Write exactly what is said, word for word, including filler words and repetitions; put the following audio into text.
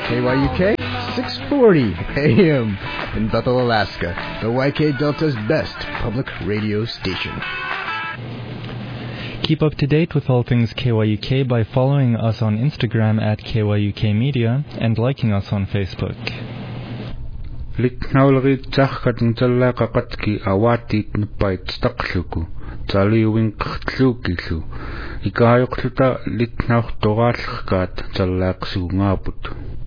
K Y U K, six forty A M in Bethel, Alaska, the Y K Delta's best public radio station. Keep up to date with all things K Y U K by following us on Instagram at K Y U K Media and liking us on Facebook. Liknaulrit tsahkatn tsallaqaqatki awatit npait staqluku tsaliuwin qtlukilu ikaayoqluta liknauq toraallqaat tsallaqsuungaaput.